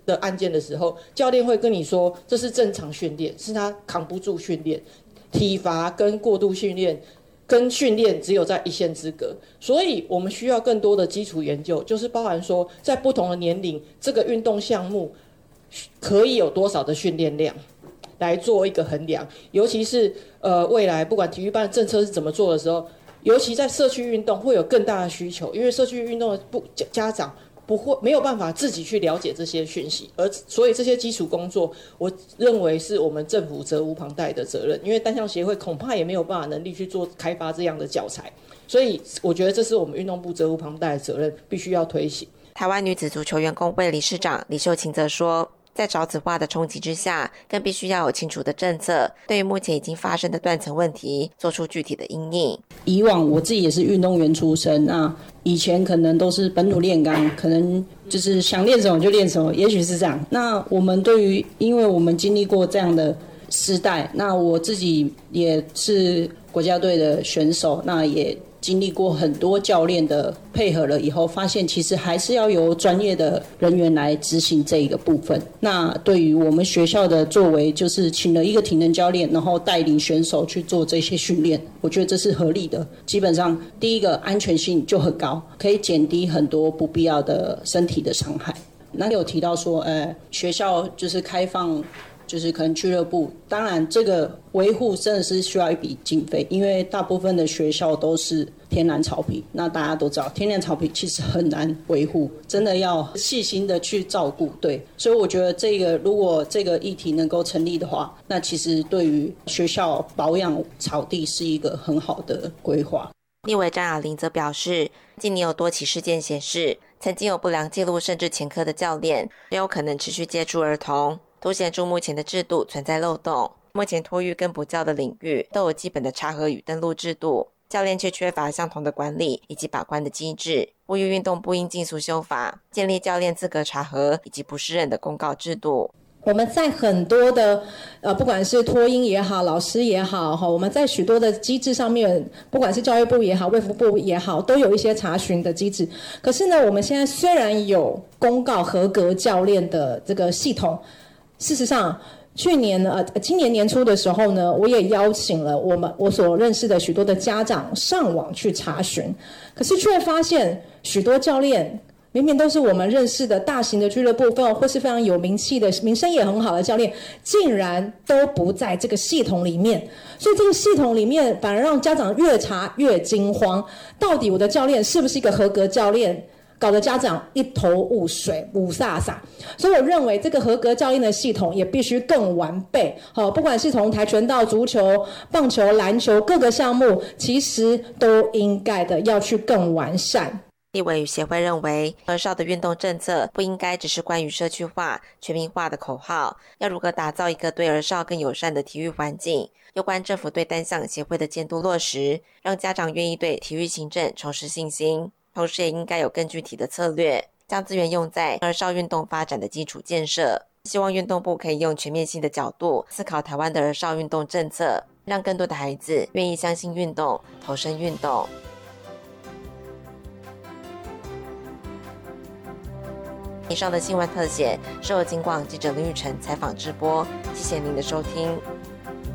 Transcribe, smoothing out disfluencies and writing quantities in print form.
的案件的时候，教练会跟你说这是正常训练，是他扛不住训练，体罚跟过度训练跟训练只有在一线之隔，所以我们需要更多的基础研究，就是包含说在不同的年龄，这个运动项目可以有多少的训练量来做一个衡量，尤其是未来不管体育班的政策是怎么做的时候，尤其在社区运动会有更大的需求，因为社区运动的家长没有办法自己去了解这些讯息，所以这些基础工作，我认为是我们政府责无旁贷的责任，因为单项协会恐怕也没有办法能力去做开发这样的教材，所以我觉得这是我们运动部责无旁贷的责任，必须要推行。 台湾女子足球员工会理事长李秀琴则说，在少子化的冲击之下，更必须要有清楚的政策，对于目前已经发生的断层问题做出具体的因应。 以往我自己也是运动员出身，那以前可能都是本土炼钢，可能就是想练什么就练什么，也许是这样。那我们对于，因为我们经历过这样的时代，那我自己也是国家队的选手，那也经历过很多教练的配合了以后，发现其实还是要由专业的人员来执行这一个部分。那对于我们学校的作为，就是请了一个体能教练，然后带领选手去做这些训练，我觉得这是合理的。基本上第一个安全性就很高，可以减低很多不必要的身体的伤害。那有提到说学校就是开放，就是可能俱乐部，当然这个维护真的是需要一笔经费，因为大部分的学校都是天然草皮，那大家都知道天然草皮其实很难维护，真的要细心的去照顾。对，所以我觉得如果这个议题能够成立的话，那其实对于学校保养草地是一个很好的规划。 立委张雅玲则表示，近年有多起事件显示，曾经有不良记录甚至前科的教练也有可能持续接触儿童，凸显出目前的制度存在漏洞。目前托育跟补教的领域都有基本的查核与登录制度，教练却缺乏相同的管理以及把关的机制，呼吁运动部应尽速修法，建立教练资格查核以及不适任的公告制度。 我们在很多的不管是托婴也好，老师也好，我们在许多的机制上面，不管是教育部也好，卫福部也好，都有一些查询的机制。可是呢，我们现在虽然有公告合格教练的这个系统，事实上今年年初的时候呢，我也邀请了我所认识的许多的家长上网去查询，可是却发现许多教练明明都是我们认识的大型的俱乐部或是非常有名气的名声也很好的教练，竟然都不在这个系统里面，所以这个系统里面反而让家长越查越惊慌，到底我的教练是不是一个合格教练，搞得家长一头雾水雾煞煞。所以我认为这个合格教练的系统也必须更完备，不管是从跆拳道、足球、棒球、篮球各个项目，其实都应该的要去更完善。 立委与协会认为，儿少的运动政策不应该只是关于社区化、全民化的口号，要如何打造一个对儿少更友善的体育环境，有关政府对单项协会的监督落实，让家长愿意对体育行政重拾信心，同时也应该有更具体的策略，将资源用在儿少运动发展的基础建设。希望运动部可以用全面性的角度思考台湾的儿少运动政策，让更多的孩子愿意相信运动，投身运动。以上的新闻特写是由警广记者林雨辰采访直播，谢谢您的收听。